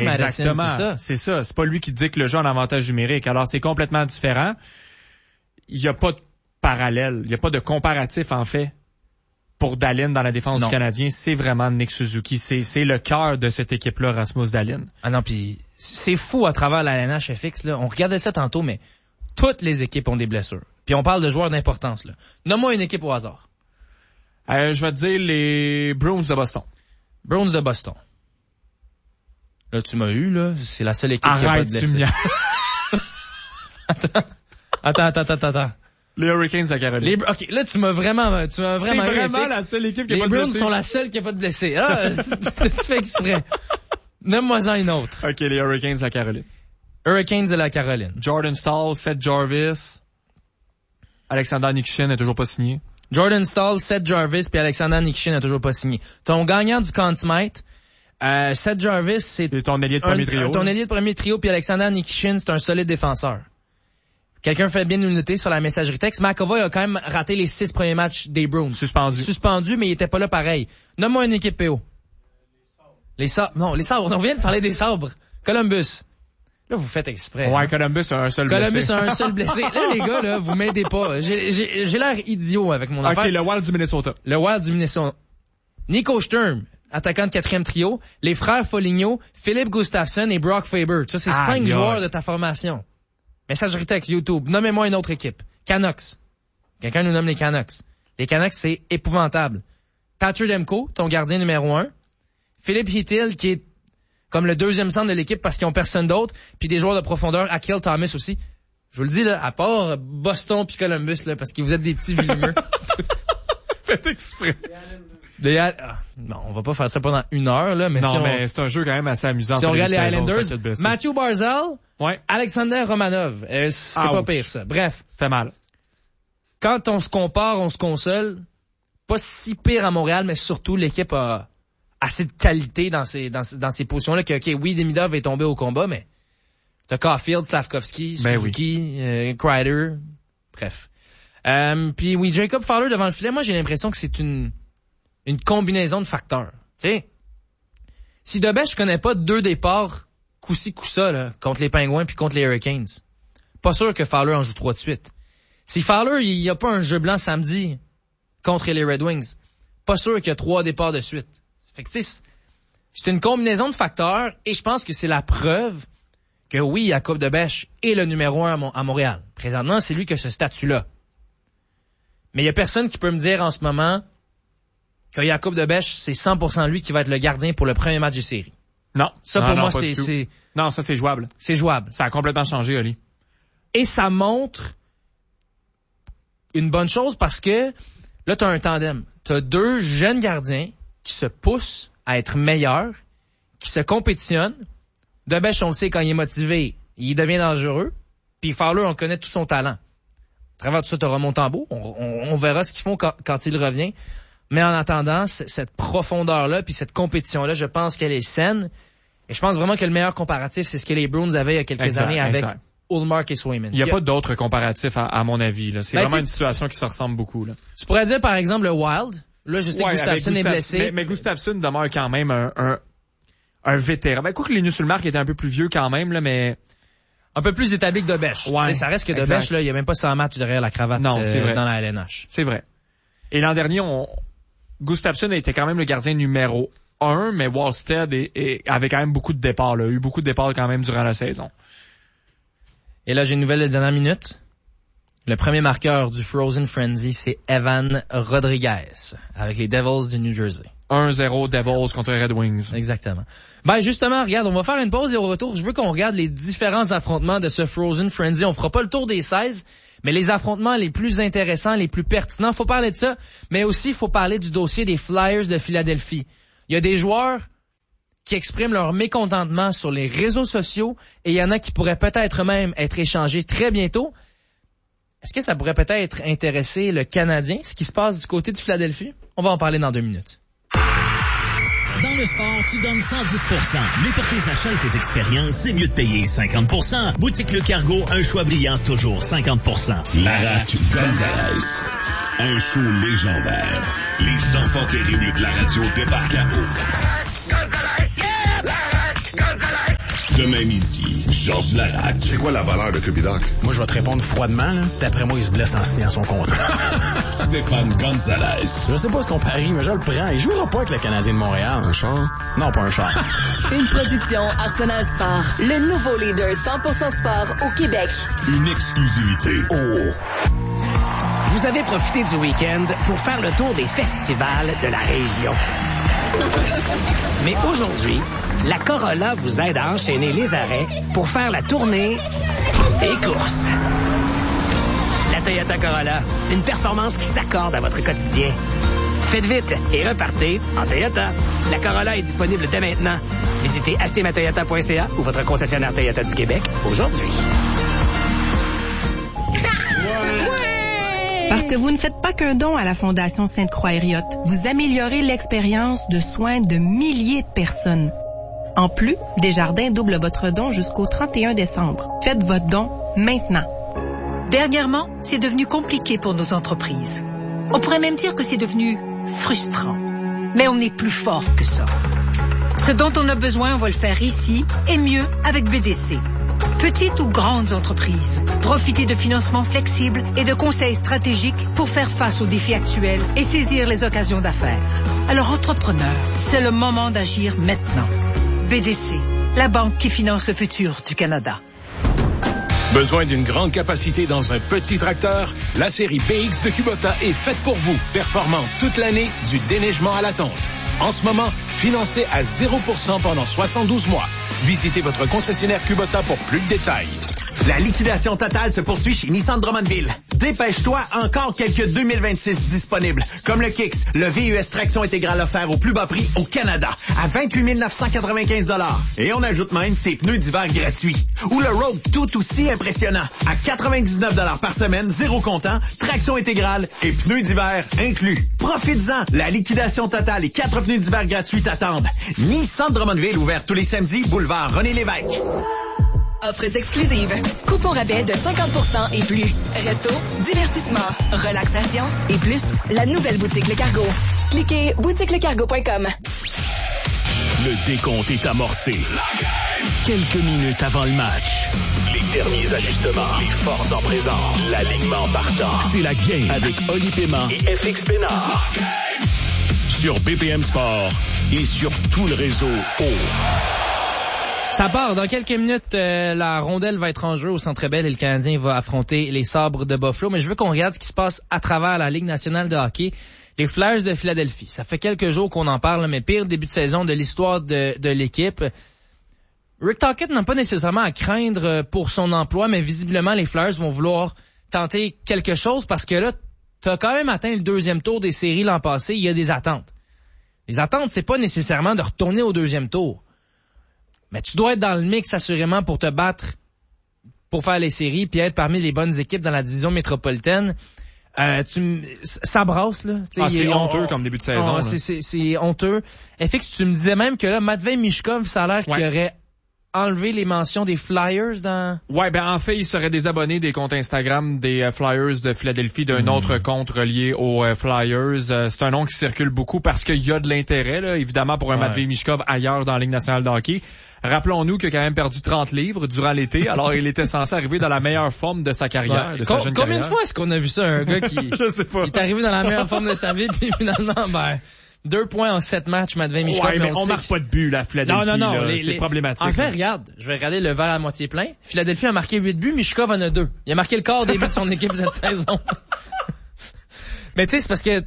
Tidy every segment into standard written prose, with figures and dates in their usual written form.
Madison, Exactement, c'est ça. C'est pas lui qui dit que le jeu a un avantage numérique. Alors, c'est complètement différent. Il n'y a pas de parallèle. Il n'y a pas de comparatif, en fait, pour Dahlin dans la défense du Canadien. C'est vraiment Nick Suzuki. C'est le cœur de cette équipe-là, Rasmus Dahlin. Ah non, puis c'est fou à travers la LNH-FX, là. On regardait ça tantôt, mais toutes les équipes ont des blessures. Puis on parle de joueurs d'importance, là. Nomme-moi une équipe au hasard. Je vais te dire les Bruins de Boston. Bruins de Boston. Là, tu m'as eu, là. C'est la seule équipe qui a pas de blessés. Attends. Les Hurricanes de Caroline. OK, là, tu m'as vraiment C'est vraiment la seule équipe qui a pas de blessés. Les Bruins sont la seule qui a pas de blessés. Ah, tu fais exprès. Nomme-moi-en une autre. OK, les Hurricanes de la Caroline. Hurricanes de la Caroline. Jordan Staal, Seth Jarvis. Alexander Nikishin n'est toujours pas signé. Jordan Staal, Seth Jarvis puis Alexander Nikishin n'a toujours pas signé. Ton gagnant du Conn Smythe, Seth Jarvis, c'est ton ailier de premier trio. Ton ailier de premier trio, puis Alexander Nikishin, c'est un solide défenseur. Quelqu'un fait bien nous noter sur la messagerie texte. McAvoy a quand même raté les 6 premiers matchs des Bruins. Suspendu, mais il était pas là pareil. Nomme-moi une équipe PO. Les Sabres. Non, les Sabres. On vient de parler des Sabres. Columbus. Là, vous faites exprès. Ouais, Columbus a un seul blessé. Columbus a un seul blessé. Là, les gars, là, vous m'aidez pas. J'ai l'air idiot avec mon affaire. OK, le Wild du Minnesota. Le Wild du Minnesota. Nico Sturm, attaquant de 4e trio. Les frères Foligno, Philippe Gustafsson et Brock Faber. Ça, c'est 5 joueurs de ta formation. Messagerie texte, YouTube. Nommez-moi une autre équipe. Canucks. Quelqu'un nous nomme les Canucks. Les Canucks, c'est épouvantable. Thatcher Demko, ton gardien numéro 1. Philippe Hill, qui est comme le deuxième centre de l'équipe parce qu'ils ont personne d'autre. Puis des joueurs de profondeur. Akil Thomas aussi. Je vous le dis, là, à part Boston puis Columbus, là, parce que vous êtes des petits vilimeux. Faites exprès. Bon, on va pas faire ça pendant 1 heure, là, mais mais c'est un jeu quand même assez amusant. Si on regarde les Islanders, Matthew Barzal, ouais. Alexander Romanov, c'est pas pire, ça. Bref. Fait mal. Quand on se compare, on se console. Pas si pire à Montréal, mais surtout, l'équipe a assez de qualité dans ces positions-là que, OK, oui, Demidov est tombé au combat, mais t'as Caulfield, Slavkovski, Suzuki, Kreider, bref. Puis oui, Jacob Fowler devant le filet, moi j'ai l'impression que c'est une combinaison de facteurs. Tu sais, si Debèche connaît pas 2 départs coup-ci coup-ça là, contre les Pingouins puis contre les Hurricanes, pas sûr que Fowler en joue 3 de suite. Si Fowler il y a pas un jeu blanc samedi contre les Red Wings, pas sûr qu'il y a 3 départs de suite. Fait que tu sais, c'est une combinaison de facteurs et je pense que c'est la preuve que oui, Jacob Debèche est le numéro 1 à Montréal. Présentement, c'est lui qui a ce statut-là. Mais il y a personne qui peut me dire en ce moment que Jacob Debèche, c'est 100% lui qui va être le gardien pour le premier match des séries. Non. Ça, pour moi, c'est... Non, ça, c'est jouable. C'est jouable. Ça a complètement changé, Oli. Et ça montre une bonne chose parce que là, t'as un tandem. T'as 2 jeunes gardiens qui se poussent à être meilleurs, qui se compétitionnent. Debèche, on le sait, quand il est motivé, il devient dangereux. Puis Fowler, on connaît tout son talent. À travers tout ça, t'auras Montembeault. On verra ce qu'ils font quand il revient. Mais en attendant, cette profondeur-là puis cette compétition-là, je pense qu'elle est saine. Et je pense vraiment que le meilleur comparatif, c'est ce que les Bruins avaient il y a quelques années avec Ullmark et Swayman. Il n'y a pas d'autre comparatif à mon avis. Là. C'est vraiment une situation qui se ressemble beaucoup. Là. Tu pourrais dire, par exemple, le Wild. Là, je sais que Gustafsson est blessé. Mais Gustafsson demeure quand même un vétéran. Ben, quoi que Linus Ullmark était un peu plus vieux quand même, là, mais... Un peu plus établi que Debèche. Ouais, ça reste que Debèche, là, il n'y a même pas 100 matchs derrière la cravate dans la LNH. C'est vrai. Et l'an dernier, Gustafsson était quand même le gardien numéro 1, mais Wallstead avait quand même beaucoup de départs. Là. Il y a eu beaucoup de départs quand même durant la saison. Et là, j'ai une nouvelle de dernière minute. Le premier marqueur du Frozen Frenzy, c'est Evan Rodriguez avec les Devils du New Jersey. 1-0 Devils contre les Red Wings. Exactement. Ben justement, regarde, on va faire une pause et au retour, je veux qu'on regarde les différents affrontements de ce Frozen Frenzy. On fera pas le tour des 16, mais les affrontements les plus intéressants, les plus pertinents. Faut parler de ça, mais aussi faut parler du dossier des Flyers de Philadelphie. Il y a des joueurs qui expriment leur mécontentement sur les réseaux sociaux et il y en a qui pourraient peut-être même être échangés très bientôt. Est-ce que ça pourrait peut-être intéresser le Canadien, ce qui se passe du côté de Philadelphie? On va en parler dans 2 minutes. Dans le sport, tu donnes 110%. Mais pour tes achats et tes expériences, c'est mieux de payer 50%. Boutique Le Cargo, un choix brillant, toujours 50%. Larac Gonzalez. Un show légendaire. Les enfants terribles de la radio débarquent là-haut. Gonzalez, yeah! Larac Gonzalez, Demain midi, Georges Larac. C'est quoi la valeur de Cubidoc? Moi, je vais te répondre froidement, là. D'après moi, il se blesse en signant son contrat. Stéphane Gonzalez. Je sais pas ce qu'on parie, mais je le prends. Il jouera pas avec le Canadien de Montréal. Un char? Non, pas un char. Une production Arsenal Sport. Le nouveau leader 100% sport au Québec. Une exclusivité. Oh! Vous avez profité du week-end pour faire le tour des festivals de la région. Mais aujourd'hui, la Corolla vous aide à enchaîner les arrêts pour faire la tournée des courses. La Toyota Corolla, une performance qui s'accorde à votre quotidien. Faites vite et repartez en Toyota. La Corolla est disponible dès maintenant. Visitez achetermatoyota.ca ou votre concessionnaire Toyota du Québec aujourd'hui. Parce que vous ne faites pas qu'un don à la Fondation Sainte-Croix-Hériote, vous améliorez l'expérience de soins de milliers de personnes. En plus, Desjardins double votre don jusqu'au 31 décembre. Faites votre don maintenant. Dernièrement, c'est devenu compliqué pour nos entreprises. On pourrait même dire que c'est devenu frustrant. Mais on est plus fort que ça. Ce dont on a besoin, on va le faire ici, et mieux avec BDC. Petites ou grandes entreprises, profitez de financements flexibles et de conseils stratégiques pour faire face aux défis actuels et saisir les occasions d'affaires. Alors, entrepreneurs, c'est le moment d'agir maintenant. BDC, la banque qui finance le futur du Canada. Besoin d'une grande capacité dans un petit tracteur? La série BX de Kubota est faite pour vous, performant toute l'année du déneigement à la tonte. En ce moment, financé à 0% pendant 72 mois. Visitez votre concessionnaire Kubota pour plus de détails. La liquidation totale se poursuit chez Nissan Drummondville. Dépêche-toi, encore quelques 2026 disponibles. Comme le Kicks, le VUS traction intégrale offert au plus bas prix au Canada, à 28 995 $. Et on ajoute même tes pneus d'hiver gratuits. Ou le Rogue tout aussi impressionnant, à 99 $ par semaine, zéro comptant, traction intégrale et pneus d'hiver inclus. Profites-en, la liquidation totale et 4 pneus d'hiver gratuits t'attendent. Nissan Drummondville, ouvert tous les samedis, boulevard René-Lévesque. Offres exclusives. Coupons rabais de 50% et plus. Resto, divertissement, relaxation et plus. La nouvelle boutique Le Cargo. Cliquez boutiquelecargo.com. Le décompte est amorcé. Quelques minutes avant le match. Les derniers ajustements. Les forces en présence. L'alignement partant. C'est la game avec Oli Paiement et FX Pénard. Sur BPM Sport et sur tout le réseau Ça part. Dans quelques minutes, la rondelle va être en jeu au Centre Bell et le Canadien va affronter les Sabres de Buffalo. Mais je veux qu'on regarde ce qui se passe à travers la Ligue nationale de hockey. Les Flyers de Philadelphie. Ça fait quelques jours qu'on en parle, mais pire début de saison de l'histoire de l'équipe. Rick Tocchet n'a pas nécessairement à craindre pour son emploi, mais visiblement, les Flyers vont vouloir tenter quelque chose parce que là, tu as quand même atteint le 2e tour des séries l'an passé. Il y a des attentes. Les attentes, c'est pas nécessairement de retourner au 2e tour. Mais tu dois être dans le mix assurément pour te battre, pour faire les séries, puis être parmi les bonnes équipes dans la division métropolitaine. Ça brasse, là. C'est honteux comme début de saison. C'est honteux. FX, tu me disais même que là, Matvei Michkov, ça a l'air qu'il aurait enlevé les mentions des Flyers dans... Ouais, en fait, il serait désabonné des comptes Instagram des Flyers de Philadelphie d'un autre compte relié aux Flyers. C'est un nom qui circule beaucoup parce qu'il y a de l'intérêt, là, évidemment, pour un Matvei Michkov ailleurs dans la Ligue nationale de hockey. Rappelons-nous qu'il a quand même perdu 30 livres durant l'été, alors il était censé arriver dans la meilleure forme de sa carrière, de sa jeune Combien carrière. de fois est-ce qu'on a vu ça, un gars qui Je sais pas. Il est arrivé dans la meilleure forme de sa vie, puis finalement, 2 points en 7 matchs, Matvei Michkov. Ouais, mais on marque pas de but, là, Philadelphie. Non, c'est problématique. En fait, regarde, je vais regarder le verre à moitié plein. Philadelphie a marqué 8 buts, Michkov en a 2. Il a marqué le quart des buts de son équipe cette saison. Mais tu sais, c'est parce que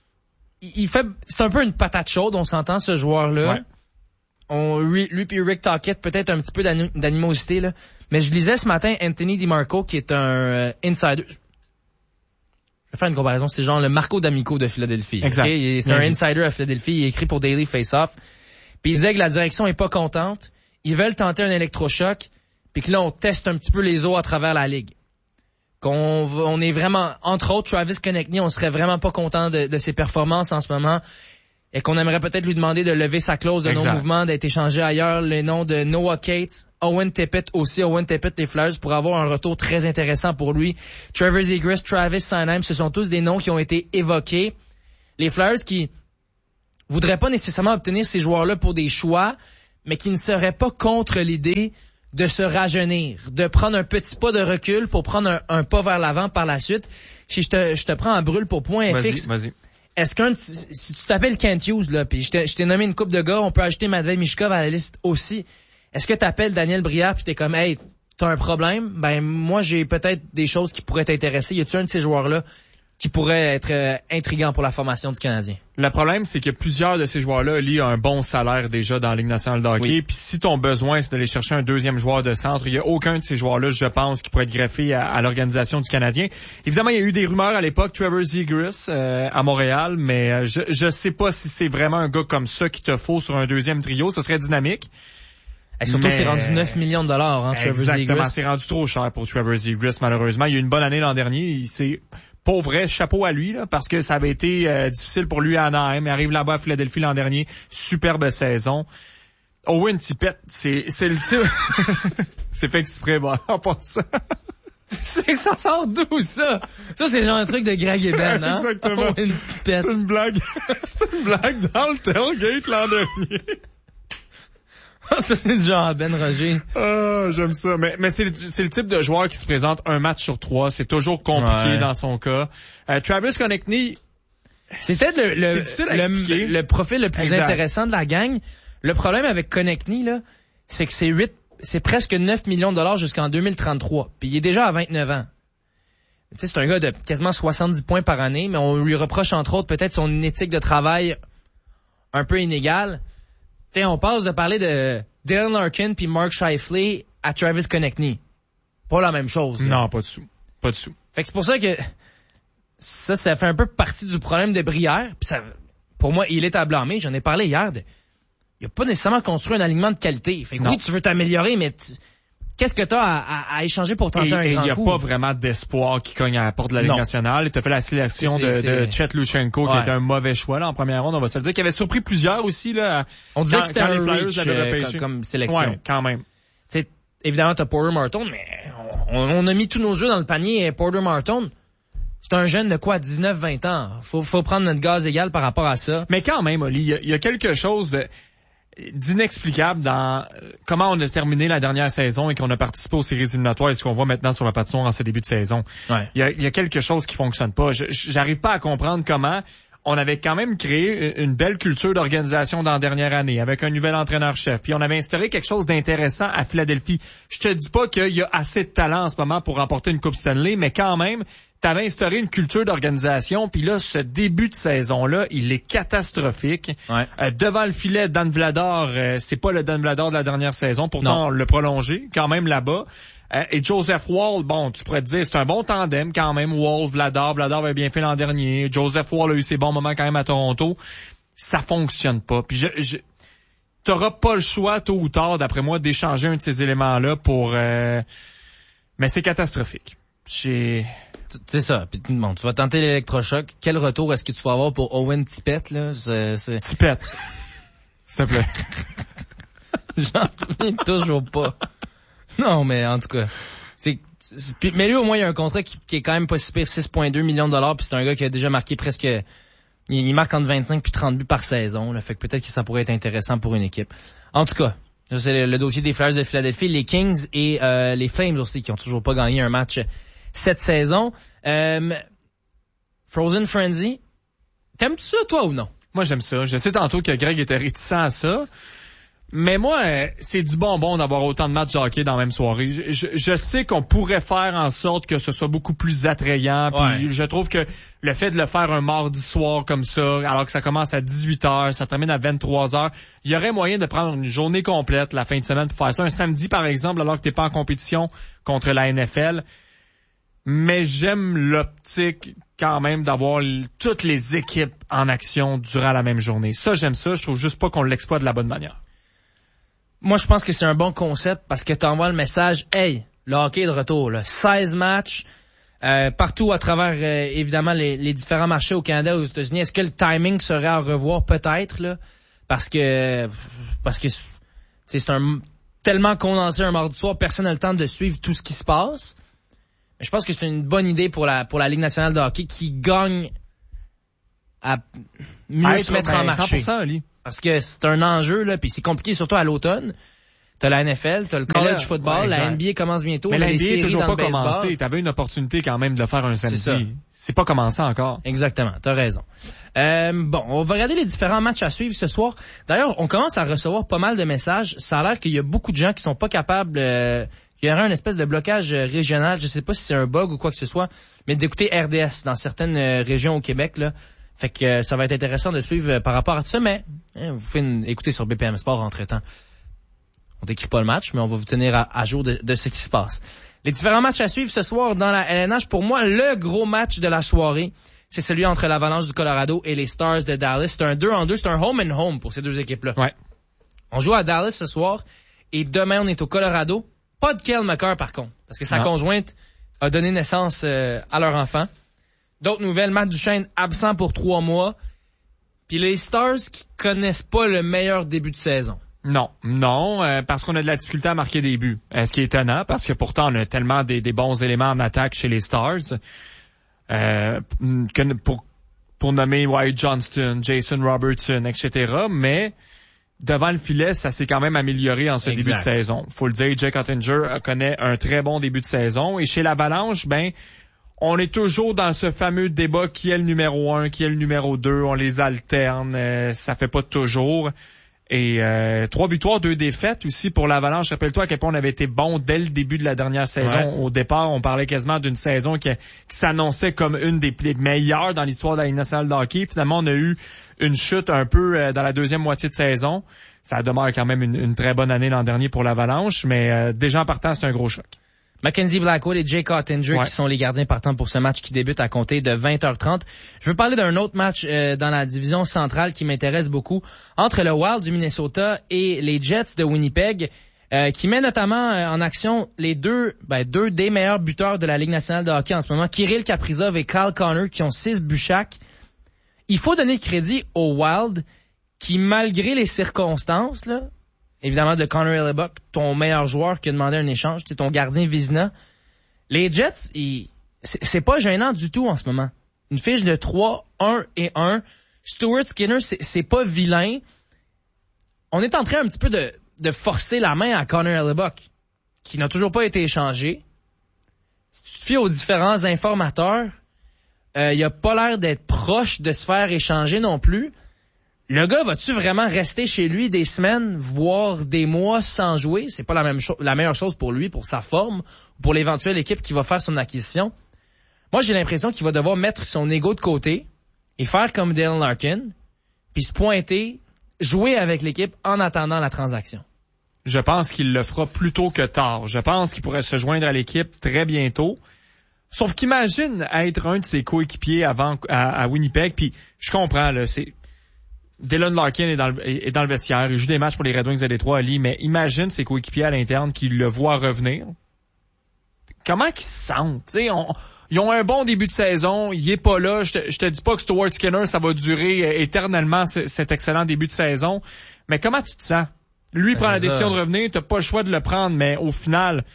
c'est un peu une patate chaude, on s'entend, ce joueur-là. Ouais. Lui puis Rick Tocchet, peut-être un petit peu d'animosité, là. Mais je lisais ce matin Anthony DiMarco, qui est un insider. Je vais faire une comparaison, c'est genre le Marco D'Amico de Philadelphie. Exact. Okay? C'est un insider à Philadelphie, il écrit pour Daily Face-Off. Puis il disait que la direction est pas contente. Ils veulent tenter un électrochoc, puis que là, on teste un petit peu les eaux à travers la ligue. On est vraiment, entre autres, Travis Konechny, on serait vraiment pas content de ses performances en ce moment. Et qu'on aimerait peut-être lui demander de lever sa clause de non-mouvement, d'être échangé ailleurs. Les noms de Noah Cates, Owen Tippett aussi, Owen Tippett des Flyers pour avoir un retour très intéressant pour lui. Trevor Zegras, Travis Sanheim, ce sont tous des noms qui ont été évoqués. Les Flyers qui voudraient pas nécessairement obtenir ces joueurs-là pour des choix, mais qui ne serait pas contre l'idée de se rajeunir, de prendre un petit pas de recul pour prendre un pas vers l'avant par la suite. Si je te prends en brûle pour point FX. Vas-y. Est-ce si tu t'appelles Kent Hughes, là, puis je t'ai nommé une couple de gars, on peut ajouter Matvei Michkov à la liste aussi. Est-ce que t'appelles Daniel Brière puis t'es comme, hey, t'as un problème? Ben, moi, j'ai peut-être des choses qui pourraient t'intéresser. Y a-tu un de ces joueurs-là qui pourrait être intriguant pour la formation du Canadien? Le problème, c'est que plusieurs de ces joueurs-là, ont un bon salaire déjà dans la Ligue nationale de hockey. Puis si ton besoin, c'est d'aller chercher un deuxième joueur de centre, il y a aucun de ces joueurs-là, je pense, qui pourrait être greffé à l'organisation du Canadien. Évidemment, il y a eu des rumeurs à l'époque, Trevor Zegras à Montréal, mais je sais pas si c'est vraiment un gars comme ça qu'il te faut sur un deuxième trio. Ça serait dynamique. Et surtout, c'est rendu 9 millions de dollars, hein, Trevor Zegras. Exactement, c'est rendu trop cher pour Trevor Zegras, malheureusement. Il y a eu une bonne année l'an dernier. Pour vrai, chapeau à lui, là, parce que ça avait été difficile pour lui à Anaheim. Il arrive là-bas à Philadelphie l'an dernier. Superbe saison. Owen Tippett, c'est le type... c'est fait exprès, bon, en passant. Ça sort d'où, ça? Ça, c'est genre un truc de Greg Eben, hein? Exactement. Owen Tippett. C'est une blague. C'est une blague dans le tailgate l'an dernier. Ça, c'est du genre Ben Roger. Ah, j'aime ça. Mais c'est le type de joueur qui se présente un match sur 3. C'est toujours compliqué dans son cas. Travis Konechny, c'est peut-être le profil le plus intéressant de la gang. Le problème avec Konechny, là, c'est que c'est presque 9 millions de dollars jusqu'en 2033. Puis il est déjà à 29 ans. Tu sais, c'est un gars de quasiment 70 points par année, mais on lui reproche entre autres peut-être son éthique de travail un peu inégale. T'sais, on passe de parler de Dylan Larkin puis Mark Scheifele à Travis Konechny. Pas la même chose. Là. Non, pas du tout. Pas du tout. Fait que c'est pour ça que ça fait un peu partie du problème de Brière. Puis ça, pour moi, il est à blâmer. J'en ai parlé hier. Il a pas nécessairement construit un alignement de qualité. Fait que oui, tu veux t'améliorer, mais qu'est-ce que t'as à échanger pour tenter un grand coup? Il n'y a pas vraiment d'espoir qui cogne à la porte de la Ligue nationale. Tu as fait la sélection de Chet Luchenko, qui était un mauvais choix là en première ronde, on va se le dire, qui avait surpris plusieurs aussi. Là, on disait que c'était un reach comme sélection. Ouais, quand même. T'sais, évidemment, t'as Porter Martin, mais on a mis tous nos œufs dans le panier. Porter Martin, c'est un jeune de quoi, 19-20 ans. Faut prendre notre gaz égal par rapport à ça. Mais quand même, Oli, il y a quelque chose d'inexplicable dans comment on a terminé la dernière saison et qu'on a participé aux séries éliminatoires et ce qu'on voit maintenant sur la patinoire en ce début de saison. Ouais. Il y a quelque chose qui fonctionne pas. J'arrive pas à comprendre comment on avait quand même créé une belle culture d'organisation dans la dernière année avec un nouvel entraîneur-chef. Puis on avait instauré quelque chose d'intéressant à Philadelphie. Je te dis pas qu'il y a assez de talent en ce moment pour remporter une Coupe Stanley, mais quand même, t'avais instauré une culture d'organisation, puis là, ce début de saison-là, il est catastrophique. Ouais. Devant le filet, Dan Vladar, c'est pas le Dan Vladar de la dernière saison, pourtant on l'a prolongé, quand même là-bas. Et Joseph Woll, bon, tu pourrais te dire, c'est un bon tandem quand même, Woll, Vladar avait bien fait l'an dernier. Joseph Woll a eu ses bons moments quand même à Toronto. Ça fonctionne pas. Puis t'auras pas le choix, tôt ou tard, d'après moi, d'échanger un de ces éléments-là pour... Mais c'est catastrophique. C'est ça. Puis, bon, tu vas tenter l'électrochoc. Quel retour est-ce que tu vas avoir pour Owen Tippett, là? Tippett. S'il te plaît. J'en reviens toujours pas. Non, mais en tout cas. Mais lui, au moins, il y a un contrat qui est quand même pas si pire, 6,2 millions de dollars, puis c'est un gars qui a déjà marqué presque... Il marque entre 25 puis 30 buts par saison, là. Fait que peut-être que ça pourrait être intéressant pour une équipe. En tout cas, c'est le dossier des Flyers de Philadelphie, les Kings et les Flames aussi, qui ont toujours pas gagné un match cette saison. Frozen Frenzy. T'aimes-tu ça, toi, ou non? Moi, j'aime ça. Je sais tantôt que Greg était réticent à ça. Mais moi, c'est du bonbon d'avoir autant de matchs de hockey dans la même soirée. Je sais qu'on pourrait faire en sorte que ce soit beaucoup plus attrayant. Puis je trouve que le fait de le faire un mardi soir comme ça, alors que ça commence à 18h, ça termine à 23h, il y aurait moyen de prendre une journée complète la fin de semaine pour faire ça. Un samedi, par exemple, alors que t'es pas en compétition contre la NFL. Mais j'aime l'optique quand même d'avoir toutes les équipes en action durant la même journée. Ça, j'aime ça. Je trouve juste pas qu'on l'exploite de la bonne manière. Moi, je pense que c'est un bon concept parce que t'envoies le message, hey, le hockey est de retour, là. 16 matchs, partout à travers, évidemment, les différents marchés au Canada et aux États-Unis. Est-ce que le timing serait à revoir peut-être, là? Parce que c'est tellement condensé un mardi soir, personne n'a le temps de suivre tout ce qui se passe. Mais je pense que c'est une bonne idée pour la Ligue nationale de hockey qui gagne à mieux se mettre en marché. 100%, Ali. Parce que c'est un enjeu, là, puis c'est compliqué, surtout à l'automne. T'as la NFL, t'as le college football, la NBA commence bientôt. Mais la NBA est toujours pas commencé. commencée. T'avais une opportunité quand même de le faire un samedi. C'est pas commencé encore. Exactement, t'as raison. Bon, on va regarder les différents matchs à suivre ce soir. D'ailleurs, on commence à recevoir pas mal de messages. Ça a l'air qu'il y a beaucoup de gens qui sont pas capables, qu'il y aurait une espèce de blocage régional. Je sais pas si c'est un bug ou quoi que ce soit, mais d'écouter RDS dans certaines régions au Québec, là. Fait que ça va être intéressant de suivre par rapport à ça, mais vous pouvez écouter sur BPM Sport entre-temps. On décrit pas le match, mais on va vous tenir à jour de ce qui se passe. Les différents matchs à suivre ce soir dans la LNH, pour moi, le gros match de la soirée, c'est celui entre l'Avalanche du Colorado et les Stars de Dallas. C'est un 2-2, c'est un home and home pour ces deux équipes-là. Ouais. On joue à Dallas ce soir et demain on est au Colorado. Pas de Cale Makar par contre, parce que sa conjointe a donné naissance à leur enfant. D'autres nouvelles, Matt Duchesne absent pour 3 mois. Puis les Stars qui connaissent pas le meilleur début de saison. Non, parce qu'on a de la difficulté à marquer des buts. Ce qui est étonnant, parce que pourtant on a tellement des bons éléments en attaque chez les Stars. Pour nommer Wyatt Johnston, Jason Robertson, etc. Mais devant le filet, ça s'est quand même amélioré en ce début de saison. Faut le dire, Jake Oettinger connaît un très bon début de saison. Et chez l'Avalanche, on est toujours dans ce fameux débat qui est le numéro 1, qui est le numéro 2. On les alterne, ça fait pas toujours. Et 3 victoires, 2 défaites aussi pour l'Avalanche. Rappelle-toi à quel point on avait été bon dès le début de la dernière saison. Ouais. Au départ, on parlait quasiment d'une saison qui s'annonçait comme une des meilleures dans l'histoire de la Ligue nationale de hockey. Finalement, on a eu une chute un peu dans la deuxième moitié de saison. Ça demeure quand même une très bonne année l'an dernier pour l'Avalanche, mais déjà en partant, c'est un gros choc. Mackenzie Blackwood et Jake Oettinger qui sont les gardiens partants pour ce match qui débute à compter de 20h30. Je veux parler d'un autre match dans la division centrale qui m'intéresse beaucoup, entre le Wild du Minnesota et les Jets de Winnipeg, qui met notamment en action les deux des meilleurs buteurs de la Ligue nationale de hockey en ce moment, Kirill Kaprizov et Kyle Connor, qui ont 6 buts chaque. Il faut donner crédit au Wild qui, malgré les circonstances, là, évidemment, de Connor Hellebuyck, ton meilleur joueur qui a demandé un échange, c'est ton gardien Vizina. Les Jets, c'est pas gênant du tout en ce moment. Une fiche de 3-1-1. Stuart Skinner, c'est pas vilain. On est en train un petit peu de forcer la main à Connor Hellebuyck, qui n'a toujours pas été échangé. Si tu te fies aux différents informateurs, il a pas l'air d'être proche de se faire échanger non plus. Le gars, va-tu vraiment rester chez lui des semaines, voire des mois sans jouer? C'est pas la meilleure chose pour lui, pour sa forme, pour l'éventuelle équipe qui va faire son acquisition. Moi, j'ai l'impression qu'il va devoir mettre son ego de côté et faire comme Dylan Larkin, puis se pointer, jouer avec l'équipe en attendant la transaction. Je pense qu'il le fera plus tôt que tard. Je pense qu'il pourrait se joindre à l'équipe très bientôt. Sauf qu'imagine être un de ses coéquipiers à Winnipeg, puis je comprends, là, Dylan Larkin est dans le vestiaire, il joue des matchs pour les Red Wings de Détroit, Ali, mais imagine ses coéquipiers à l'interne qui le voient revenir. Comment qu'ils se sentent? Ils ont un bon début de saison, il est pas là. Je te dis pas que Stuart Skinner, ça va durer éternellement cet excellent début de saison, mais comment tu te sens? Lui prend la décision de revenir, t'as pas le choix de le prendre, mais au final,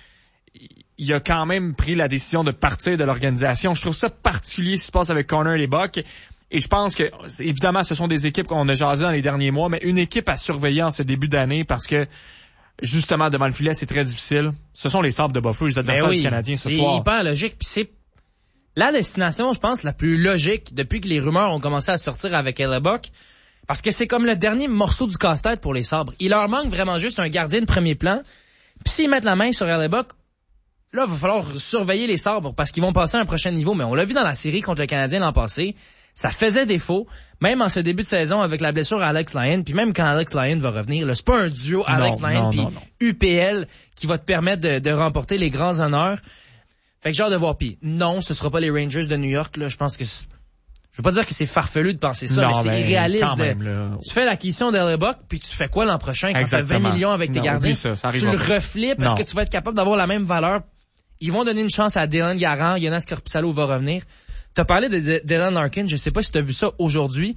il a quand même pris la décision de partir de l'organisation. Je trouve ça particulier ce qui se passe avec Connor Hellebuyck. Et je pense que, évidemment, ce sont des équipes qu'on a jasées dans les derniers mois, mais une équipe à surveiller en ce début d'année parce que, justement, devant le filet, c'est très difficile. Ce sont les Sabres de Buffalo, les adversaires du Canadien ce soir. C'est hyper logique. Puis c'est la destination, je pense, la plus logique depuis que les rumeurs ont commencé à sortir avec Hellebuyck. Parce que c'est comme le dernier morceau du casse-tête pour les Sabres. Il leur manque vraiment juste un gardien de premier plan. Puis s'ils mettent la main sur Hellebuyck, là, il va falloir surveiller les Sabres parce qu'ils vont passer à un prochain niveau. Mais on l'a vu dans la série contre le Canadien l'an passé. Ça faisait défaut, même en ce début de saison avec la blessure à Alex Lyon, puis même quand Alex Lyon va revenir. Là, c'est pas un duo Alex Lyon puis UPL qui va te permettre de remporter les grands honneurs. Fait que j'ai hâte de voir. Puis non, ce sera pas les Rangers de New York. Là, je pense que je veux pas dire que c'est farfelu de penser ça, mais c'est irréaliste. Tu fais l'acquisition d'Hellebuyck, puis tu fais quoi l'an prochain quand tu fais 20 millions avec tes gardiens? Ça tu le reflippes parce que tu vas être capable d'avoir la même valeur. Ils vont donner une chance à Dylan Garand, Jonas Korpisalo va revenir. T'as parlé de Dylan Larkin, je sais pas si t'as vu ça aujourd'hui.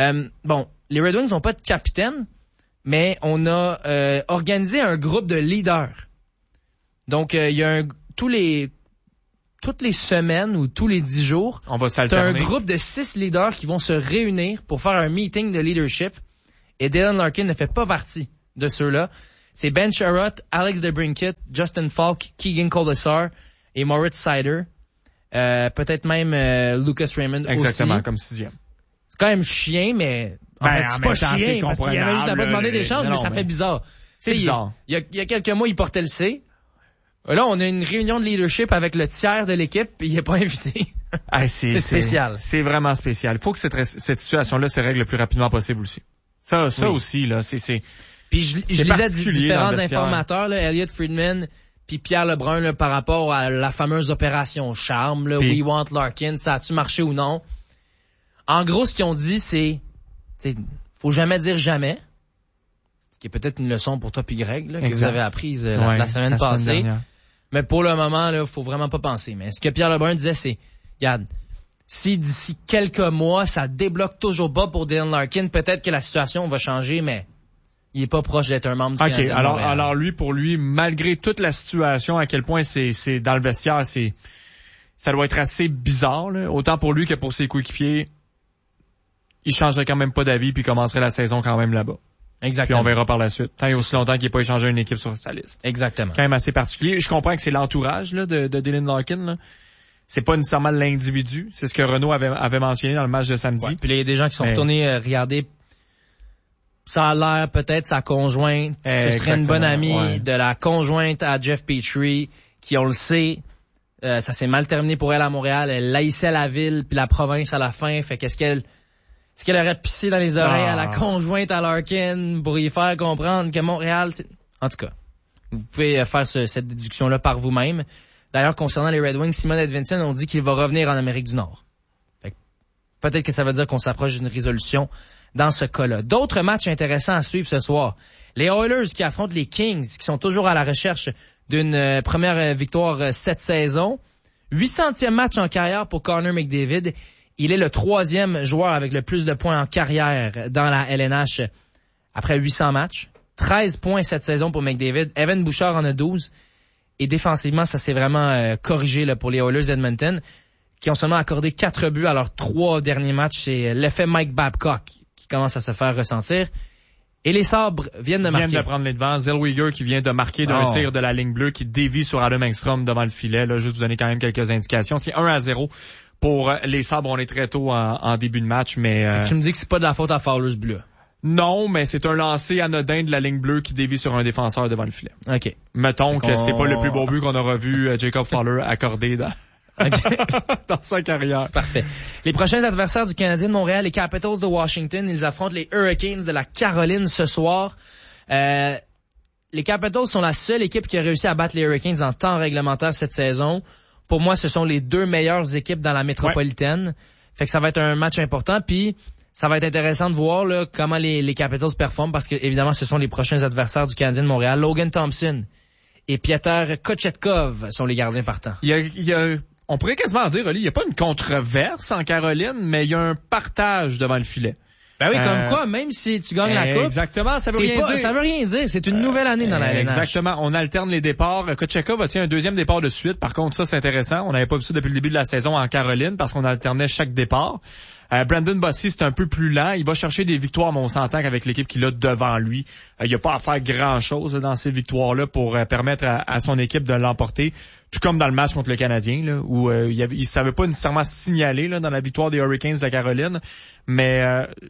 Les Red Wings n'ont pas de capitaine, mais on a organisé un groupe de leaders. Donc, il y a toutes les semaines ou tous les 10 jours, on va s'alterner. T'as un groupe de 6 leaders qui vont se réunir pour faire un meeting de leadership Et Dylan Larkin ne fait pas partie de ceux-là. C'est Ben Sherratt, Alex DeBrincat, Justin Falk, Keegan Colasar et Moritz Seider. Peut-être même Lucas Raymond aussi. Exactement, comme 6e. C'est quand même chien, mais en fait, c'est pas chien, parce qu'il avait juste à pas demander d'échange, mais ça fait bizarre. C'est bizarre. Il y a quelques mois, il portait le C. Là, on a une réunion de leadership avec le tiers de l'équipe, et il est pas invité. C'est spécial. C'est vraiment spécial. Il faut que cette situation-là se règle le plus rapidement possible aussi. Ça aussi, là, c'est... Puis je lisais différents informateurs, là, Elliot Friedman puis Pierre Lebrun, là, par rapport à la fameuse opération Charme, là, We Want Larkin, ça a-tu marché ou non? En gros, ce qu'ils ont dit, c'est faut jamais dire jamais. Ce qui est peut-être une leçon pour toi puis Greg, là, que vous avez apprise la semaine passée. Mais pour le moment, là, faut vraiment pas penser. Mais ce que Pierre Lebrun disait, c'est, regarde, si d'ici quelques mois, ça débloque toujours pas pour Dylan Larkin, peut-être que la situation va changer, mais il est pas proche d'être un membre du Canadien de Montréal. Alors pour lui, malgré toute la situation, à quel point c'est dans le vestiaire, ça doit être assez bizarre, là. Autant pour lui que pour ses coéquipiers. Il changerait quand même pas d'avis puis commencerait la saison quand même là-bas. Exactement. Puis on verra par la suite. Tant et aussi longtemps qu'il n'ait pas échangé une équipe sur sa liste. Exactement. Quand même assez particulier. Je comprends que c'est l'entourage là, de Dylan Larkin, là. C'est pas nécessairement l'individu. C'est ce que Renaud avait mentionné dans le match de samedi. Ouais, puis il y a des gens qui sont retournés regarder. Ça a l'air peut-être sa conjointe. Ce serait une bonne amie de la conjointe à Jeff Petrie, qui, on le sait, ça s'est mal terminé pour elle à Montréal. Elle haïssait la ville puis la province à la fin. Fait qu'est-ce qu'elle aurait pissé dans les oreilles à la conjointe à Larkin pour y faire comprendre que Montréal, en tout cas, vous pouvez faire cette déduction-là par vous-même. D'ailleurs, concernant les Red Wings, Simon Edvinsson, on dit qu'il va revenir en Amérique du Nord. Fait que peut-être que ça veut dire qu'on s'approche d'une résolution dans ce cas-là. D'autres matchs intéressants à suivre ce soir. Les Oilers qui affrontent les Kings, qui sont toujours à la recherche d'une première victoire cette saison. 800e match en carrière pour Connor McDavid. Il est le 3e joueur avec le plus de points en carrière dans la LNH après 800 matchs. 13 points cette saison pour McDavid. Evan Bouchard en a 12. Et défensivement, ça s'est vraiment corrigé là, pour les Oilers d'Edmonton, qui ont seulement accordé 4 buts à leurs 3 derniers matchs. C'est l'effet Mike Babcock qui commence à se faire ressentir. Et les Sabres viennent de marquer. Viennent de prendre les devants. Zellweger qui vient de marquer d'un tir de la ligne bleue qui dévie sur Adam Engstrom devant le filet. Là, juste vous donner quand même quelques indications. C'est 1-0 pour les Sabres. On est très tôt en début de match, mais... Tu me dis que c'est pas de la faute à Fowler's Bleu. Non, mais c'est un lancer anodin de la ligne bleue qui dévie sur un défenseur devant le filet. OK. Mettons que c'est pas le plus beau but qu'on aura vu Jacob Fowler accorder dans sa carrière. Parfait. Les prochains adversaires du Canadien de Montréal, les Capitals de Washington, ils affrontent les Hurricanes de la Caroline ce soir. Les Capitals sont la seule équipe qui a réussi à battre les Hurricanes en temps réglementaire cette saison. Pour moi, ce sont les 2 meilleures équipes dans la métropolitaine. Fait que ça va être un match important. Puis ça va être intéressant de voir là, comment les Capitals performent parce que évidemment, ce sont les prochains adversaires du Canadien de Montréal. Logan Thompson et Piotr Kochetkov sont les gardiens partants. On pourrait quasiment dire, Oli, il n'y a pas une controverse en Caroline, mais il y a un partage devant le filet. Ben oui, comme quoi, même si tu gagnes la coupe. Exactement, ça veut rien dire. Ça veut rien dire. C'est une nouvelle année dans la LNH. Exactement. On alterne les départs. Kochetkov a un 2e départ de suite. Par contre, ça, c'est intéressant. On n'avait pas vu ça depuis le début de la saison en Caroline parce qu'on alternait chaque départ. Brandon Bossy, c'est un peu plus lent. Il va chercher des victoires, mais on s'entend qu'avec l'équipe qu'il a devant lui, il n'y a pas à faire grand-chose dans ces victoires-là pour permettre à son équipe de l'emporter. Tout comme dans le match contre le Canadien, là, où il savait pas nécessairement signaler là, dans la victoire des Hurricanes de la Caroline. Mais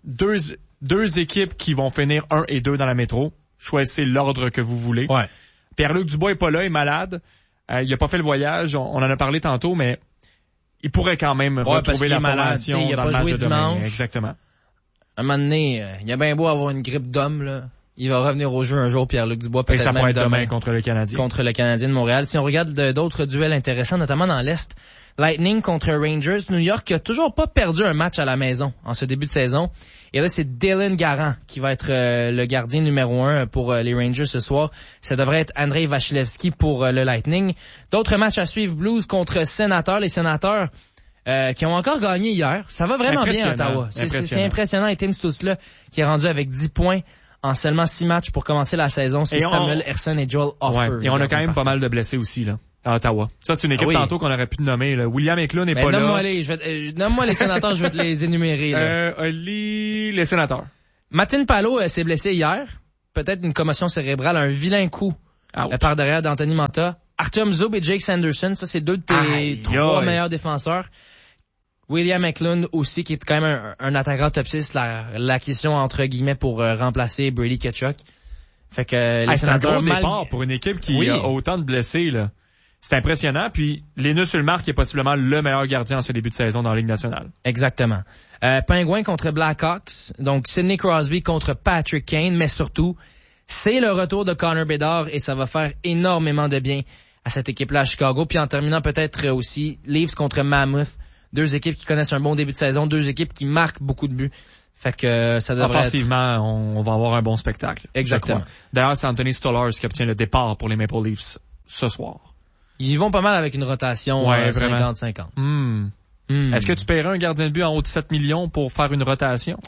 deux équipes qui vont finir 1 et 2 dans la métro. Choisissez l'ordre que vous voulez. Ouais. Pierre-Luc Dubois est pas là, il est malade. Il a pas fait le voyage. On en a parlé tantôt, mais il pourrait quand même retrouver la formation dans le match de demain. Exactement. Un moment donné, il a bien beau avoir une grippe d'homme, là. Il va revenir au jeu un jour, Pierre-Luc Dubois, peut-être. Et ça même pourrait être demain contre le Canadien. Contre le Canadien de Montréal. Si on regarde d'autres duels intéressants, notamment dans l'Est, Lightning contre Rangers, New York qui a toujours pas perdu un match à la maison en ce début de saison. Et là, c'est Dylan Garant qui va être le gardien numéro 1 pour les Rangers ce soir. Ça devrait être Andrei Vasilevskiy pour le Lightning. D'autres matchs à suivre, Blues contre Sénateurs. Les Sénateurs qui ont encore gagné hier. Ça va vraiment bien à Ottawa. C'est impressionnant. Et Tim Stützle qui est rendu avec 10 points en seulement 6 matchs pour commencer la saison. C'est Samuel Ersson et Joel Offer. Ouais, et on a quand même pas mal de blessés aussi là à Ottawa. Ça, c'est une équipe tantôt qu'on aurait pu nommer. Là. William Eklund n'est pas là. Nomme-moi les sénateurs, je vais te les énumérer. Là. Les sénateurs. Martin Palo s'est blessé hier. Peut-être une commotion cérébrale, un vilain coup par derrière d'Anthony Mantha. Artyom Zub et Jake Sanderson, ça c'est deux de tes trois meilleurs défenseurs. William Eklund aussi, qui est quand même un attaquant top 6, l'acquisition entre guillemets pour remplacer Brady Tkachuk. Fait que les c'est un gros départ pour une équipe qui a autant de blessés, là. C'est impressionnant. Puis, Linus Ullmark est possiblement le meilleur gardien en ce début de saison dans la Ligue nationale. Exactement. Penguins contre Blackhawks. Donc, Sidney Crosby contre Patrick Kane. Mais surtout, c'est le retour de Connor Bedard et ça va faire énormément de bien à cette équipe-là à Chicago. Puis en terminant peut-être aussi Leafs contre Mammoth. Deux équipes qui connaissent un bon début de saison. Deux équipes qui marquent beaucoup de buts. Fait que ça devrait offensivement, on va avoir un bon spectacle. Exactement. D'ailleurs, c'est Anthony Stolarz qui obtient le départ pour les Maple Leafs ce soir. Ils vont pas mal avec une rotation 50-50. Est-ce que tu paierais un gardien de but en haut de 7 millions pour faire une rotation?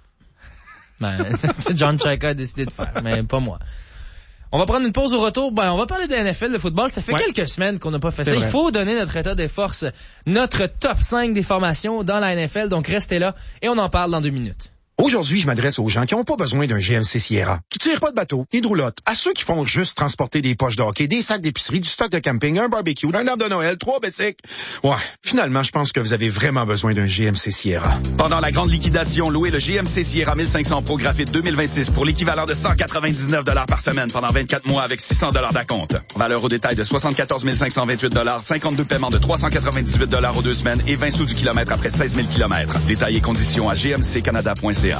John Chayka a décidé de faire, mais pas moi. On va prendre une pause au retour. On va parler de la NFL, le football. Ça fait quelques semaines qu'on n'a pas fait ça. Il faut donner notre état des forces, notre top 5 des formations dans la NFL. Donc, restez là et on en parle dans 2 minutes. Aujourd'hui, je m'adresse aux gens qui n'ont pas besoin d'un GMC Sierra, qui tirent pas de bateau, ni de roulotte, à ceux qui font juste transporter des poches de hockey, des sacs d'épicerie, du stock de camping, un barbecue, un arbre de Noël, 3 bicycles. Ouais, finalement, je pense que vous avez vraiment besoin d'un GMC Sierra. Pendant la grande liquidation, louez le GMC Sierra 1500 Pro Graphite 2026 pour l'équivalent de 199 $ par semaine pendant 24 mois avec 600 $ d'acompte. Valeur au détail de 74 528 $, 52 paiements de 398 $ aux 2 semaines et 20 sous du kilomètre après 16 000 km. Détails et conditions à gmccanada.ca.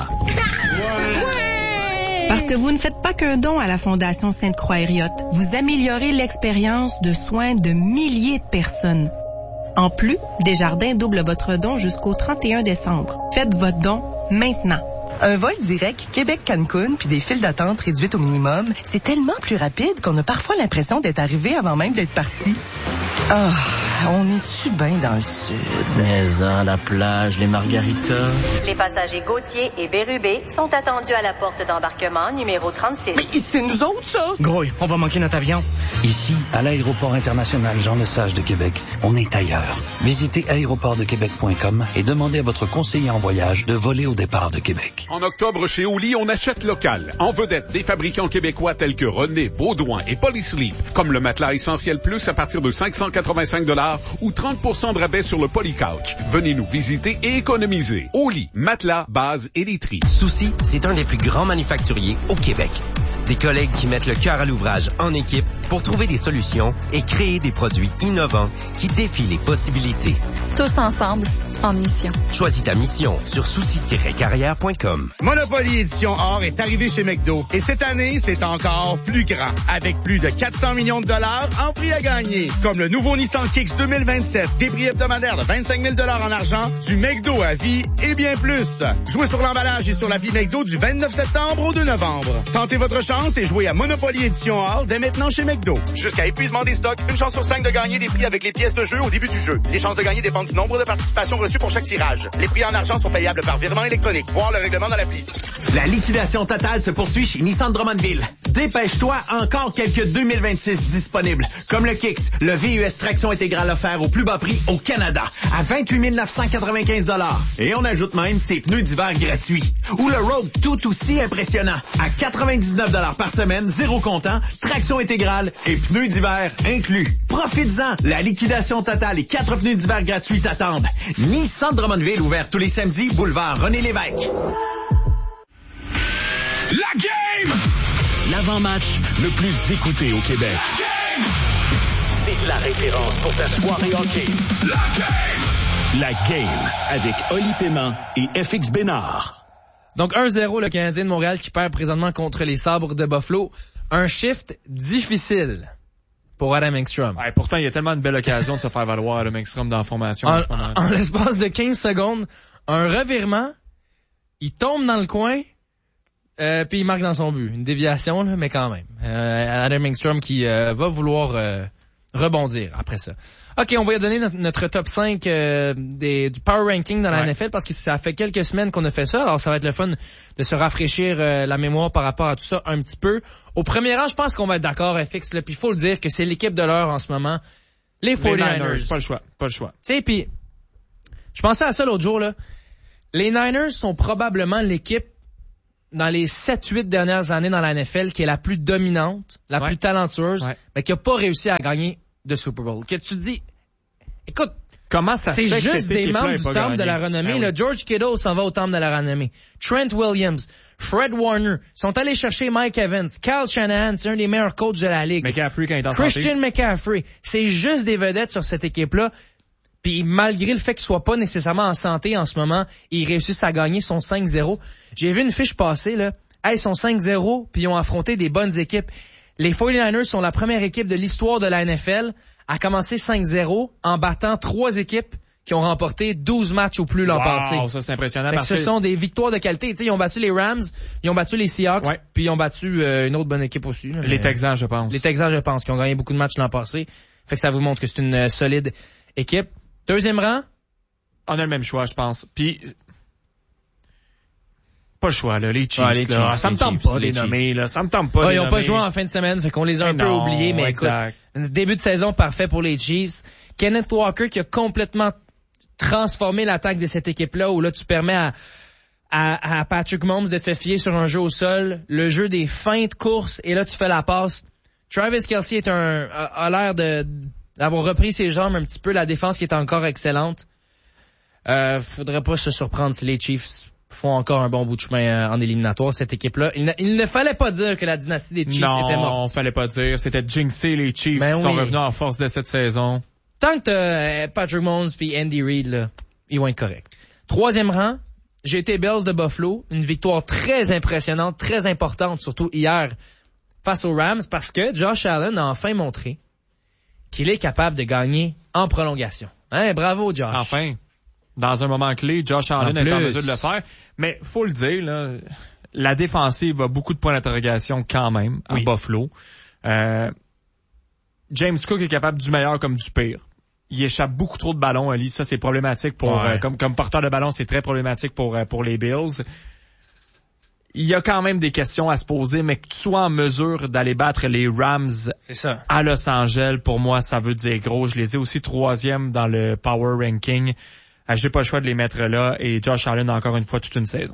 Parce que vous ne faites pas qu'un don à la Fondation Sainte-Croix-Hériote, vous améliorez l'expérience de soins de milliers de personnes. En plus, Desjardins double votre don jusqu'au 31 décembre. Faites votre don maintenant. Un vol direct Québec-Cancun puis des files d'attente réduites au minimum, c'est tellement plus rapide qu'on a parfois l'impression d'être arrivé avant même d'être parti. Ah, on est-tu bien dans le sud? Mais la plage, les margaritas... Les passagers Gauthier et Bérubé sont attendus à la porte d'embarquement numéro 36. Mais c'est nous autres, ça? Grouille, on va manquer notre avion. Ici, à l'aéroport international Jean-Lesage de Québec, on est ailleurs. Visitez aéroportdequebec.com et demandez à votre conseiller en voyage de voler au départ de Québec. En octobre, chez Oli, on achète local. En vedette, des fabricants québécois tels que René, Baudouin et Polysleep, comme le matelas Essentiel Plus à partir de 585 $ ou 30% de rabais sur le Polycouch. Venez nous visiter et économiser. Oli, matelas, base et literie. Souci, c'est un des plus grands manufacturiers au Québec. Des collègues qui mettent le cœur à l'ouvrage en équipe pour trouver des solutions et créer des produits innovants qui défient les possibilités. Tous ensemble, en mission. Choisis ta mission sur souci-carrière.com. Monopoly Édition Or est arrivé chez McDo. Et cette année, c'est encore plus grand. Avec plus de 400 millions de dollars en prix à gagner. Comme le nouveau Nissan Kicks 2027, des prix hebdomadaires de 25 000 $ en argent, du McDo à vie et bien plus. Jouez sur l'emballage et sur l'appli McDo du 29 septembre au 2 novembre. Tentez votre chance et jouez à Monopoly Édition Or dès maintenant chez McDo. Jusqu'à épuisement des stocks, une chance sur 5 de gagner des prix avec les pièces de jeu au début du jeu. Les chances de gagner dépendent du nombre de participations reçues pour chaque tirage. Les prix en argent sont payables par virement électronique. Voir le règlement dans l'appli. La liquidation totale se poursuit chez Nissan Drummondville. Dépêche-toi, encore quelques 2026 disponibles. Comme le Kicks, le VUS traction intégrale offert au plus bas prix au Canada, à 28 995 $. Et on ajoute même tes pneus d'hiver gratuits. Ou le Rogue tout aussi impressionnant, à 99 $ par semaine, 0 comptant, traction intégrale et pneus d'hiver inclus. Profites-en, la liquidation totale et 4 pneus d'hiver gratuits t'attendent. Nissan Drummondville, ouvert tous les samedis, boulevard René-Lévesque. La game! L'avant-match le plus écouté au Québec. C'est la référence pour ta soirée hockey. La game avec Oli Paiement et FX Bénard. Donc 1-0 le Canadien de Montréal qui perd présentement contre les Sabres de Buffalo. Un shift difficile pour Adam Engstrom. Ouais, pourtant, il y a tellement de belles occasions de se faire valoir Adam Engstrom dans la formation. En l'espace de 15 secondes, un revirement, il tombe dans le coin, puis il marque dans son but. Une déviation, là, mais quand même. Adam Engstrom qui va vouloir rebondir après ça. OK, on va donner notre top 5 du Power Ranking dans la NFL parce que ça fait quelques semaines qu'on a fait ça. Alors, ça va être le fun de se rafraîchir la mémoire par rapport à tout ça un petit peu. Au premier rang, je pense qu'on va être d'accord, FX, là, puis il faut le dire que c'est l'équipe de l'heure en ce moment. Les 49ers. Pas le choix. Tu sais, puis je pensais à ça l'autre jour, là. Les Niners sont probablement l'équipe dans les 7-8 dernières années dans la NFL qui est la plus dominante, la plus talentueuse, mais qui a pas réussi à gagner de Super Bowl. Que tu dis, écoute, comment ça se fait c'est juste des membres du temple de la renommée. Oui. Le George Kittle s'en va au temple de la renommée. Trent Williams, Fred Warner sont allés chercher Mike Evans. Kyle Shanahan, c'est un des meilleurs coachs de la ligue. McCaffrey quand il est en Christian santé. McCaffrey. C'est juste des vedettes sur cette équipe-là. Puis malgré le fait qu'ils soient pas nécessairement en santé en ce moment, ils réussissent à gagner son 5-0. J'ai vu une fiche passer, là. Hey, ils sont 5-0, puis ils ont affronté des bonnes équipes. Les 49ers sont la première équipe de l'histoire de la NFL à commencer 5-0 en battant 3 équipes qui ont remporté 12 matchs ou plus l'an passé. Ça c'est impressionnant. Fait que ce sont des victoires de qualité. T'sais, ils ont battu les Rams, ils ont battu les Seahawks, puis ils ont battu une autre bonne équipe aussi. Là, les Texans, je pense. Les Texans, je pense, qui ont gagné beaucoup de matchs l'an passé. Fait que ça vous montre que c'est une solide équipe. Deuxième rang? On a le même choix, je pense. Puis pas le choix, là. Les Chiefs, les Chiefs, là. Ça me tente pas les Chiefs. nommer, là. Ça me tente pas. Ils ont pas joué en fin de semaine, fait qu'on les a un peu oubliés, mais exact. Écoute, début de saison parfait pour les Chiefs. Kenneth Walker qui a complètement transformé l'attaque de cette équipe-là, où là, tu permets à Patrick Mahomes de se fier sur un jeu au sol, le jeu des feintes courses, et là, tu fais la passe. Travis Kelce a l'air d'avoir repris ses jambes un petit peu, la défense qui est encore excellente. Faudrait pas se surprendre si les Chiefs font encore un bon bout de chemin en éliminatoire, cette équipe-là. Il ne fallait pas dire que la dynastie des Chiefs était morte. Non, fallait pas dire. C'était jinxer les Chiefs qui sont revenus en force de cette saison. Tant que t'as Patrick Mahomes puis Andy Reid, là, ils vont être corrects. Troisième rang, j'ai été Bills de Buffalo. Une victoire très impressionnante, très importante, surtout hier, face aux Rams, parce que Josh Allen a enfin montré qu'il est capable de gagner en prolongation. Hein, bravo, Josh. Enfin. Dans un moment clé, Josh Allen est en mesure de le faire. Mais faut le dire, là, la défensive a beaucoup de points d'interrogation quand même à Buffalo. James Cook est capable du meilleur comme du pire. Il échappe beaucoup trop de ballons, Ali. Ça, c'est problématique pour comme porteur de ballon, c'est très problématique pour les Bills. Il y a quand même des questions à se poser, mais que tu sois en mesure d'aller battre les Rams à Los Angeles, pour moi, ça veut dire gros. Je les ai aussi 3e dans le Power Ranking. J'ai pas le choix de les mettre là, et Josh Allen encore une fois toute une saison.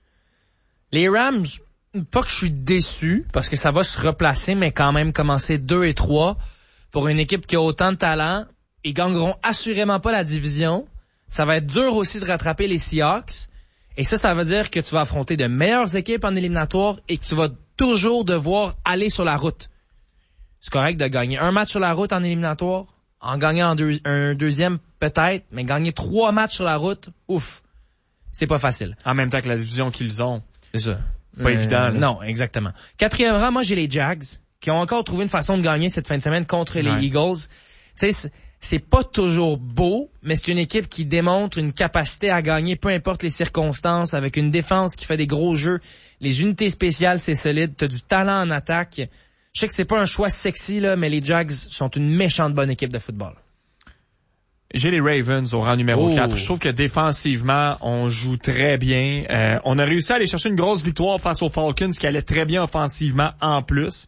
Les Rams, pas que je suis déçu, parce que ça va se replacer, mais quand même commencer 2-3 pour une équipe qui a autant de talent. Ils gagneront assurément pas la division. Ça va être dur aussi de rattraper les Seahawks. Et ça veut dire que tu vas affronter de meilleures équipes en éliminatoire et que tu vas toujours devoir aller sur la route. C'est correct de gagner un match sur la route en éliminatoire, en gagnant un deuxième peut-être, mais gagner 3 matchs sur la route, ouf, c'est pas facile. En même temps que la division qu'ils ont. C'est ça. Pas évident. Là. Non, exactement. 4e rang, moi j'ai les Jags, qui ont encore trouvé une façon de gagner cette fin de semaine contre les Eagles. Tu sais, c'est pas toujours beau, mais c'est une équipe qui démontre une capacité à gagner, peu importe les circonstances, avec une défense qui fait des gros jeux. Les unités spéciales, c'est solide. T'as du talent en attaque. Je sais que c'est pas un choix sexy, là, mais les Jags sont une méchante bonne équipe de football. J'ai les Ravens au rang numéro 4. Je trouve que défensivement, on joue très bien. On a réussi à aller chercher une grosse victoire face aux Falcons, qui allait très bien offensivement en plus.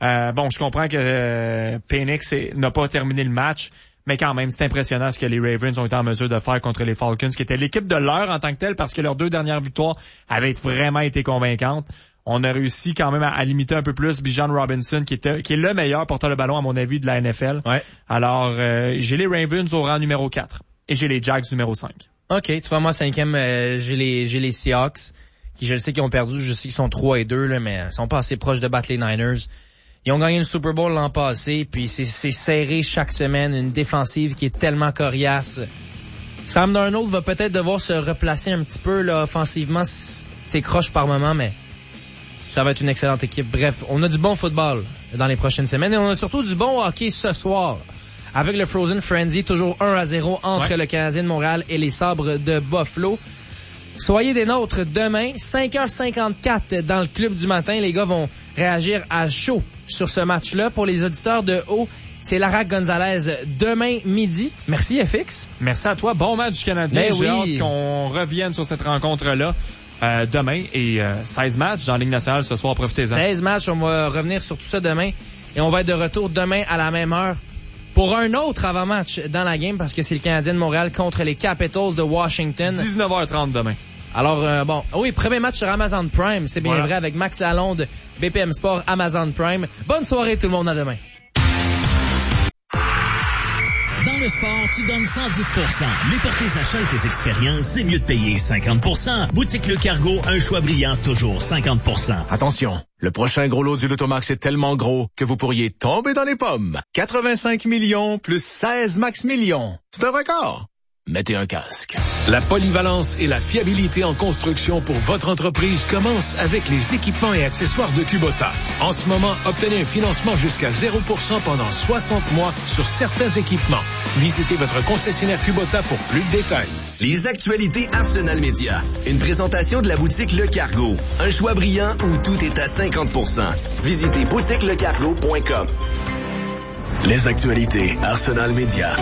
Je comprends que Penix n'a pas terminé le match, mais quand même, c'est impressionnant ce que les Ravens ont été en mesure de faire contre les Falcons, qui était l'équipe de l'heure en tant que telle, parce que leurs 2 dernières victoires avaient vraiment été convaincantes. On a réussi quand même à limiter un peu plus Bijan Robinson, qui est le meilleur porteur de ballon, à mon avis, de la NFL. Ouais. Alors, j'ai les Ravens au rang numéro 4 et j'ai les Jags numéro 5. OK, tu vois, moi, 5e, j'ai les Seahawks, qui, je le sais qu'ils ont perdu, je sais qu'ils sont 3-2, là, mais ils sont pas assez proches de battre les Niners. Ils ont gagné le Super Bowl l'an passé, puis c'est serré chaque semaine, une défensive qui est tellement coriace. Sam Darnold va peut-être devoir se replacer un petit peu là offensivement, c'est croche par moment, mais ça va être une excellente équipe. Bref, on a du bon football dans les prochaines semaines et on a surtout du bon hockey ce soir avec le Frozen Frenzy, toujours 1-0 entre le Canadien de Montréal et les Sabres de Buffalo. Soyez des nôtres demain, 5h54 dans le club du matin. Les gars vont réagir à chaud sur ce match-là. Pour les auditeurs de haut, c'est Lara Gonzalez demain midi. Merci FX. Merci à toi. Bon match du Canadien. J'ai hâte qu'on revienne sur cette rencontre-là demain. Et 16 matchs dans la Ligue nationale ce soir. Profitez-en. 16 matchs. On va revenir sur tout ça demain. Et on va être de retour demain à la même heure pour un autre avant-match dans la game, parce que c'est le Canadien de Montréal contre les Capitals de Washington. 19h30 demain. Alors, bon, oui, premier match sur Amazon Prime, c'est bien vrai, avec Max Lalonde, BPM Sport, Amazon Prime. Bonne soirée tout le monde, à demain. Dans le sport, tu donnes 110%. Mais pour tes achats et tes expériences, c'est mieux de payer 50%. Boutique Le Cargo, un choix brillant, toujours 50%. Attention, le prochain gros lot du Lotomax est tellement gros que vous pourriez tomber dans les pommes. 85 millions plus 16 max millions. C'est un record. Mettez un casque. La polyvalence et la fiabilité en construction pour votre entreprise commencent avec les équipements et accessoires de Kubota. En ce moment, obtenez un financement jusqu'à 0% pendant 60 mois sur certains équipements. Visitez votre concessionnaire Kubota pour plus de détails. Les actualités Arsenal Média. Une présentation de la boutique Le Cargo. Un choix brillant où tout est à 50%. Visitez boutiquelecargo.com. Les actualités Arsenal Média.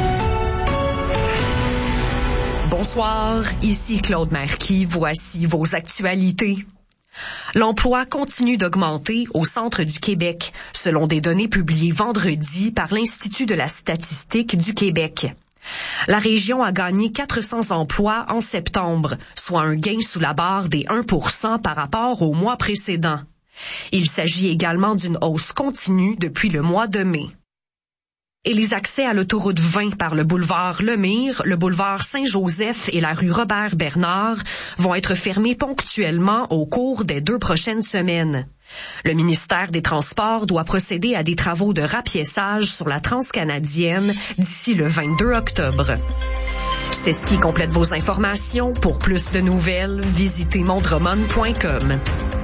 Bonsoir, ici Claude Marquis, voici vos actualités. L'emploi continue d'augmenter au centre du Québec, selon des données publiées vendredi par l'Institut de la statistique du Québec. La région a gagné 400 emplois en septembre, soit un gain sous la barre des 1% par rapport au mois précédent. Il s'agit également d'une hausse continue depuis le mois de mai. Et les accès à l'autoroute 20 par le boulevard Lemire, le boulevard Saint-Joseph et la rue Robert-Bernard vont être fermés ponctuellement au cours des 2 prochaines semaines. Le ministère des Transports doit procéder à des travaux de rapiéçage sur la transcanadienne d'ici le 22 octobre. C'est ce qui complète vos informations. Pour plus de nouvelles, visitez mondromon.com.